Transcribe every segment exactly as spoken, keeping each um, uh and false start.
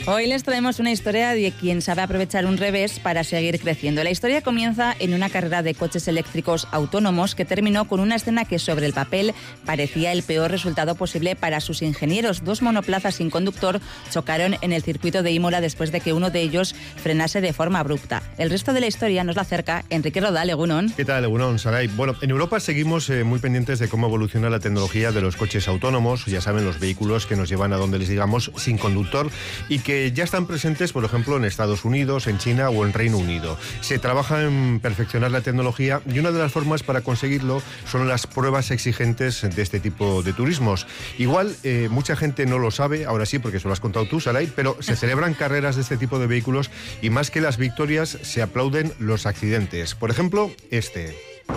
Hoy les traemos una historia de quien sabe aprovechar un revés para seguir creciendo. La historia comienza en una carrera de coches eléctricos autónomos que terminó con una escena que sobre el papel parecía el peor resultado posible para sus ingenieros. Dos monoplazas sin conductor chocaron en el circuito de Imola después de que uno de ellos frenase de forma abrupta. El resto de la historia nos la acerca Enrique Rodal, Egunon. ¿Qué tal, Egunon, Saray? Bueno, en Europa seguimos eh, muy pendientes de cómo evoluciona la tecnología de los coches autónomos, ya saben, los vehículos que nos llevan a donde les digamos sin conductor y que que ya están presentes, por ejemplo, en Estados Unidos, en China o en Reino Unido. Se trabaja en perfeccionar la tecnología y una de las formas para conseguirlo son las pruebas exigentes de este tipo de turismos. Igual, eh, mucha gente no lo sabe, ahora sí, porque se lo has contado tú, Saray, pero se celebran carreras de este tipo de vehículos y más que las victorias, se aplauden los accidentes. Por ejemplo, este.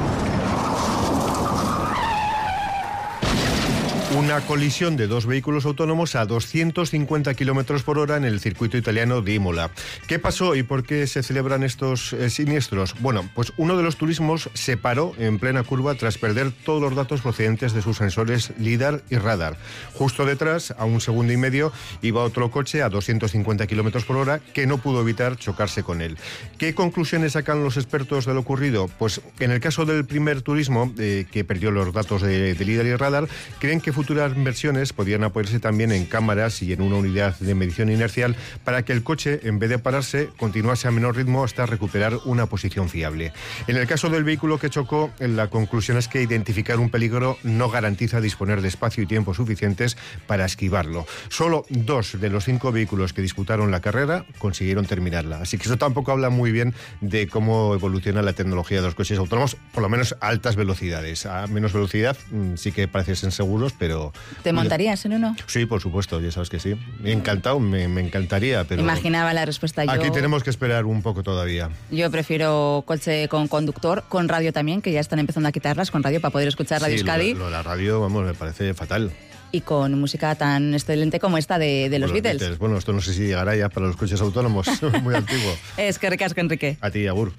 Una colisión de dos vehículos autónomos a doscientos cincuenta kilómetros por hora en el circuito italiano de Imola. ¿Qué pasó y por qué se celebran estos eh, siniestros? Bueno, pues uno de los turismos se paró en plena curva tras perder todos los datos procedentes de sus sensores LIDAR y radar. Justo detrás, a un segundo y medio, iba otro coche a doscientos cincuenta kilómetros por hora que no pudo evitar chocarse con él. ¿Qué conclusiones sacan los expertos de lo ocurrido? Pues en el caso del primer turismo, eh, que perdió los datos de, de LIDAR y radar, creen que futuras versiones podrían apoyarse también en cámaras y en una unidad de medición inercial para que el coche, en vez de pararse, continuase a menor ritmo hasta recuperar una posición fiable. En el caso del vehículo que chocó, la conclusión es que identificar un peligro no garantiza disponer de espacio y tiempo suficientes para esquivarlo. Solo dos de los cinco vehículos que disputaron la carrera consiguieron terminarla. Así que eso tampoco habla muy bien de cómo evoluciona la tecnología de los coches autónomos, por lo menos a altas velocidades. A menos velocidad sí que parecen seguros, pero Pero, ¿te montarías en uno? Sí, por supuesto, ya sabes que sí. Encantado, me, me encantaría, pero... Imaginaba la respuesta yo. Aquí tenemos que esperar un poco todavía. Yo prefiero coche con conductor, con radio también, que ya están empezando a quitarlas con radio para poder escuchar Radio sí, Euskadi. Lo, lo, la radio, vamos, me parece fatal. Y con música tan excelente como esta de, de los, los Beatles. Beatles. Bueno, esto no sé si llegará ya para los coches autónomos, muy antiguo. Es que recasco, Enrique. A ti, agur.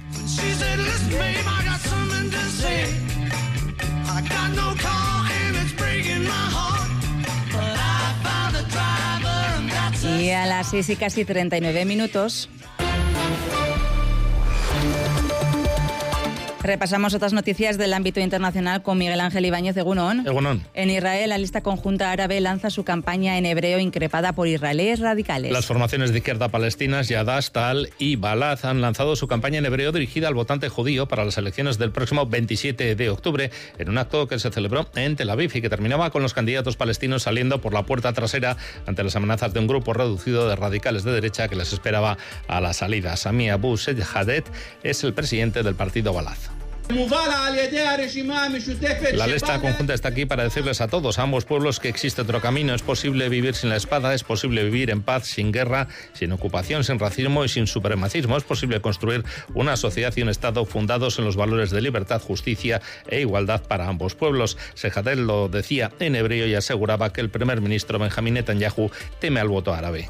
Y a las seis y casi treinta y nueve minutos... repasamos otras noticias del ámbito internacional con Miguel Ángel Ibáñez. Egunon. Egunon. En Israel, la lista conjunta árabe lanza su campaña en hebreo increpada por israelíes radicales. Las formaciones de izquierda palestinas Yadash, Ta'al y Balad han lanzado su campaña en hebreo dirigida al votante judío para las elecciones del próximo veintisiete de octubre, en un acto que se celebró en Tel Aviv y que terminaba con los candidatos palestinos saliendo por la puerta trasera ante las amenazas de un grupo reducido de radicales de derecha que les esperaba a la salida. Sami Abu Shehadeh es el presidente del partido Balad. La lista conjunta está aquí para decirles a todos, a ambos pueblos, que existe otro camino. Es posible vivir sin la espada, es posible vivir en paz, sin guerra, sin ocupación, sin racismo y sin supremacismo. Es posible construir una sociedad y un Estado fundados en los valores de libertad, justicia e igualdad para ambos pueblos. Shehadeh lo decía en hebreo y aseguraba que el primer ministro Benjamín Netanyahu teme al voto árabe.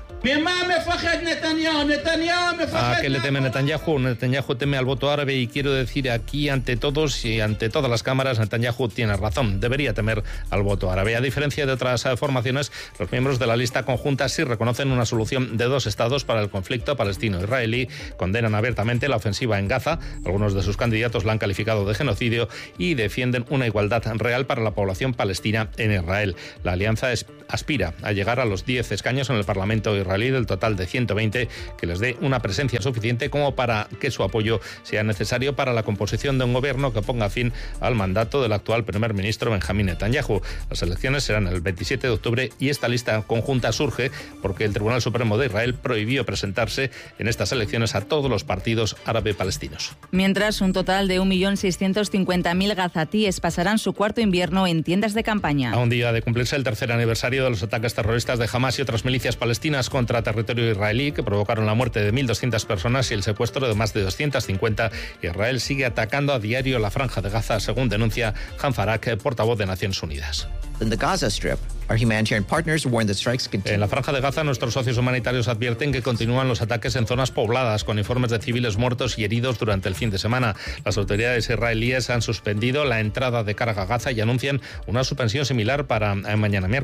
¿A qué le teme Netanyahu? Netanyahu teme al voto árabe y quiero decir aquí ante Ante todos y ante todas las cámaras, Netanyahu tiene razón, debería temer al voto árabe. A diferencia de otras formaciones, los miembros de la lista conjunta sí reconocen una solución de dos estados para el conflicto palestino-israelí, condenan abiertamente la ofensiva en Gaza, algunos de sus candidatos la han calificado de genocidio y defienden una igualdad real para la población palestina en Israel. La alianza es, aspira a llegar a los diez escaños en el Parlamento israelí del total de ciento veinte, que les dé una presencia suficiente como para que su apoyo sea necesario para la composición de un gobierno que ponga fin al mandato del actual primer ministro Benjamín Netanyahu. Las elecciones serán el veintisiete de octubre y esta lista conjunta surge porque el Tribunal Supremo de Israel prohibió presentarse en estas elecciones a todos los partidos árabe-palestinos. Mientras, un total de un millón seiscientos cincuenta mil gazatíes pasarán su cuarto invierno en tiendas de campaña. A un día de cumplirse el tercer aniversario de los ataques terroristas de Hamas y otras milicias palestinas contra territorio israelí que provocaron la muerte de mil doscientas personas y el secuestro de más de doscientas cincuenta, Israel sigue atacando a diario la Franja de Gaza, según denuncia Han Farak, portavoz de Naciones Unidas. In the Gaza Strip, our humanitarian partners warn that strikes continue. En la Franja de Gaza, nuestros socios humanitarios advierten que continúan los ataques en zonas pobladas, con informes de civiles muertos y heridos durante el fin de semana. Las autoridades israelíes han suspendido la entrada de carga a Gaza y anuncian una suspensión similar para mañana miércoles.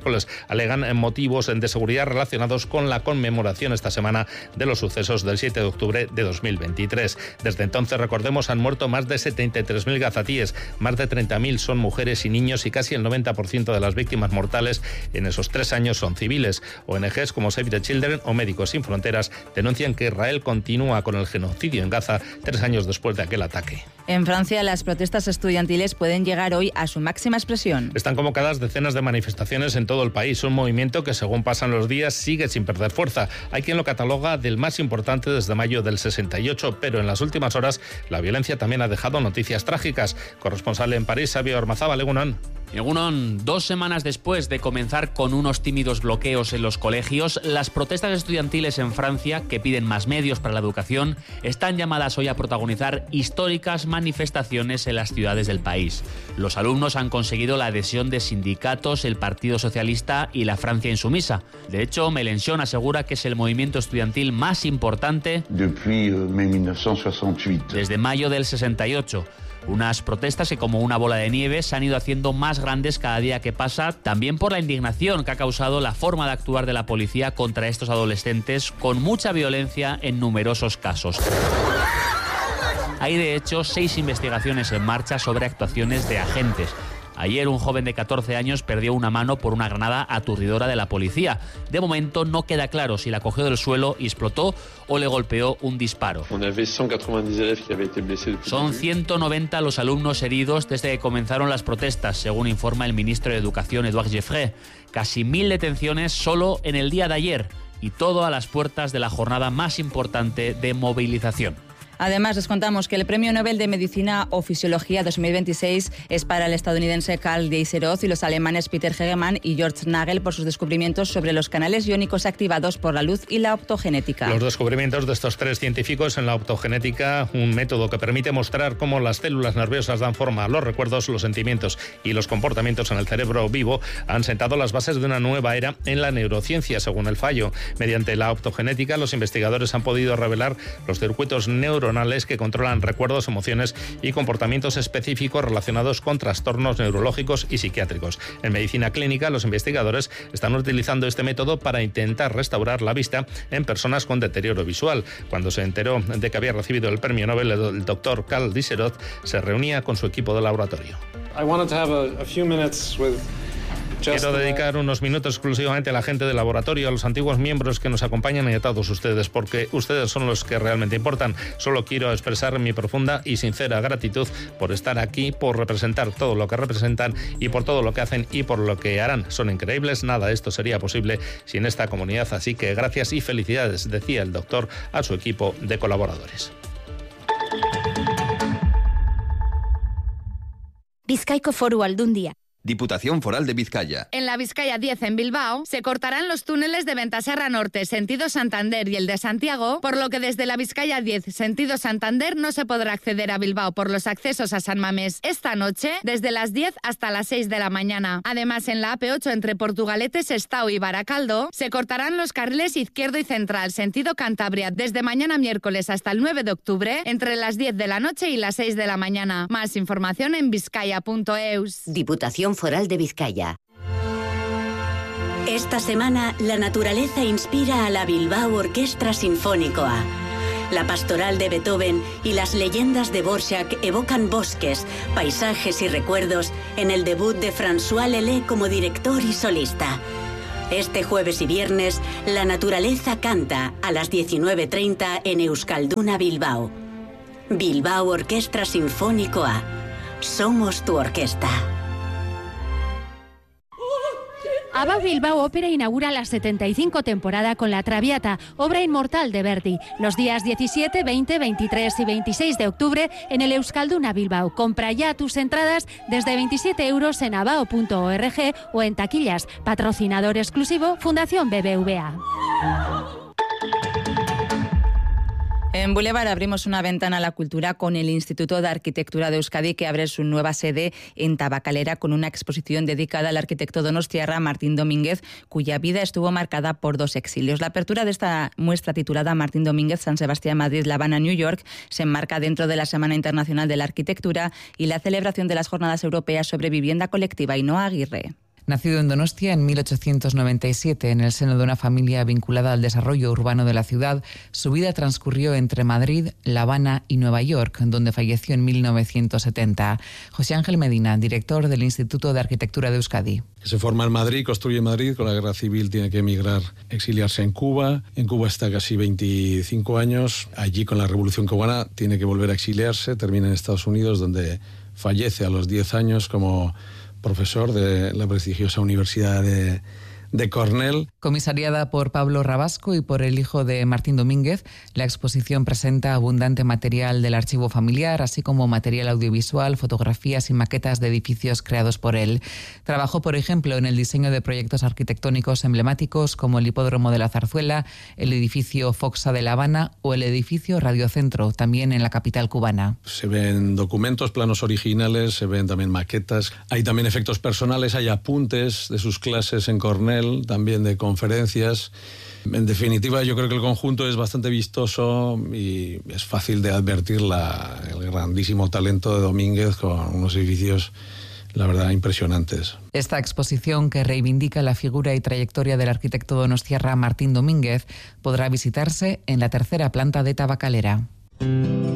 alegan motivos de seguridad relacionados con la conmemoración esta semana de los sucesos del siete de octubre de dos mil veintitrés. Desde entonces, recordemos, han muerto más de setenta y tres mil gazatíes, más de treinta mil son mujeres y niños y casi el noventa por ciento de las víctimas mortales en esos tres años son civiles. O N Ges como Save the Children o Médicos Sin Fronteras denuncian que Israel continúa con el genocidio en Gaza tres años después de aquel ataque. En Francia, las protestas estudiantiles pueden llegar hoy a su máxima expresión. Están convocadas decenas de manifestaciones en todo el país, un movimiento que según pasan los días sigue sin perder fuerza. Hay quien lo cataloga del más importante desde mayo del sesenta y ocho, pero en las últimas horas la violencia también ha dejado noticias trágicas. Corresponsal en París, Xavi Ormazábal, Egunon. Egunon, dos semanas después de comenzar con unos tímidos bloqueos en los colegios, las protestas estudiantiles en Francia, que piden más medios para la educación, están llamadas hoy a protagonizar históricas manifestaciones en las ciudades del país. Los alumnos han conseguido la adhesión de sindicatos, el Partido Socialista y la Francia Insumisa. De hecho, Mélenchon asegura que es el movimiento estudiantil más importante desde mayo del sesenta y ocho. Unas protestas que, como una bola de nieve, se han ido haciendo más grandes cada día que pasa, también por la indignación que ha causado la forma de actuar de la policía contra estos adolescentes, con mucha violencia en numerosos casos. Hay, de hecho, seis investigaciones en marcha sobre actuaciones de agentes. Ayer un joven de catorce años perdió una mano por una granada aturdidora de la policía. De momento no queda claro si la cogió del suelo y explotó o le golpeó un disparo. Son ciento noventa los alumnos heridos desde que comenzaron las protestas, según informa el ministro de Educación, Édouard Geoffroy. Casi mil detenciones solo en el día de ayer, y todo a las puertas de la jornada más importante de movilización. Además, les contamos que el Premio Nobel de Medicina o Fisiología dos mil veintiséis es para el estadounidense Karl Dies-Roth y los alemanes Peter Hegemann y George Nagel por sus descubrimientos sobre los canales iónicos activados por la luz y la optogenética. Los descubrimientos de estos tres científicos en la optogenética, un método que permite mostrar cómo las células nerviosas dan forma a los recuerdos, los sentimientos y los comportamientos en el cerebro vivo, han sentado las bases de una nueva era en la neurociencia, según el fallo. Mediante la optogenética, los investigadores han podido revelar los circuitos neuronales que controlan recuerdos, emociones y comportamientos específicos relacionados con trastornos neurológicos y psiquiátricos. En medicina clínica, los investigadores están utilizando este método para intentar restaurar la vista en personas con deterioro visual. Cuando se enteró de que había recibido el premio Nobel, el doctor Karl Dies-Roth se reunía con su equipo de laboratorio. I wanted to have a, a few minutes with Quiero dedicar unos minutos exclusivamente a la gente del laboratorio, a los antiguos miembros que nos acompañan y a todos ustedes, porque ustedes son los que realmente importan. Solo quiero expresar mi profunda y sincera gratitud por estar aquí, por representar todo lo que representan y por todo lo que hacen y por lo que harán. Son increíbles, nada de esto sería posible sin esta comunidad, así que gracias y felicidades, decía el doctor a su equipo de colaboradores. Bizkaiko Foru Aldundia. Diputación Foral de Vizcaya. En la Vizcaya diez en Bilbao se cortarán los túneles de Ventaserra Norte, sentido Santander, y el de Santiago, por lo que desde la Vizcaya diez, sentido Santander, no se podrá acceder a Bilbao por los accesos a San Mamés esta noche, desde las diez hasta las seis de la mañana. Además, en la A P ocho entre Portugalete, Sestao y Baracaldo, se cortarán los carriles izquierdo y central, sentido Cantabria, desde mañana miércoles hasta el nueve de octubre, entre las diez de la noche y las seis de la mañana. Más información en vizcaya punto eus. Diputación Foral de Vizcaya. Esta semana, la naturaleza inspira a la Bilbao Orquestra Sinfónicoa. La pastoral de Beethoven y las leyendas de Dvořák evocan bosques, paisajes y recuerdos en el debut de François Lelé como director y solista. Este jueves y viernes, la naturaleza canta a las diecinueve treinta en Euskalduna Bilbao. Bilbao Orquestra Sinfónicoa. Somos tu orquesta. ABBA Bilbao Ópera inaugura la setenta y cinco temporada con La Traviata, obra inmortal de Verdi, los días diecisiete, veinte, veintitrés y veintiséis de octubre en el Euskalduna Bilbao. Compra ya tus entradas desde veintisiete euros en abao punto org o en taquillas. Patrocinador exclusivo, Fundación B B V A. En Boulevard abrimos una ventana a la cultura con el Instituto de Arquitectura de Euskadi, que abre su nueva sede en Tabacalera con una exposición dedicada al arquitecto donostiarra Martín Domínguez, cuya vida estuvo marcada por dos exilios. La apertura de esta muestra titulada Martín Domínguez, San Sebastián, Madrid, La Habana, New York, se enmarca dentro de la Semana Internacional de la Arquitectura y la celebración de las Jornadas Europeas sobre Vivienda Colectiva. Ainhoa Aguirre. Nacido en Donostia en mil ochocientos noventa y siete, en el seno de una familia vinculada al desarrollo urbano de la ciudad, su vida transcurrió entre Madrid, La Habana y Nueva York, donde falleció en mil novecientos setenta. José Ángel Medina, director del Instituto de Arquitectura de Euskadi. Se forma en Madrid, construye en Madrid, con la guerra civil tiene que emigrar, exiliarse en Cuba. En Cuba está casi veinticinco años. Allí, con la Revolución Cubana, tiene que volver a exiliarse. Termina en Estados Unidos, donde fallece a los diez años como profesor de la prestigiosa Universidad de, de Cornell. Comisariada por Pablo Rabasco y por el hijo de Martín Domínguez, la exposición presenta abundante material del archivo familiar, así como material audiovisual, fotografías y maquetas de edificios creados por él. Trabajó, por ejemplo, en el diseño de proyectos arquitectónicos emblemáticos como el Hipódromo de la Zarzuela, el edificio Foxa de La Habana o el edificio Radiocentro, también en la capital cubana. Se ven documentos, planos originales, se ven también maquetas. Hay también efectos personales, hay apuntes de sus clases en Cornell, también de conferencias. En definitiva, yo creo que el conjunto es bastante vistoso y es fácil de advertir la, el grandísimo talento de Domínguez con unos edificios, la verdad, impresionantes. Esta exposición, que reivindica la figura y trayectoria del arquitecto donostiarra Martín Domínguez, podrá visitarse en la tercera planta de Tabacalera.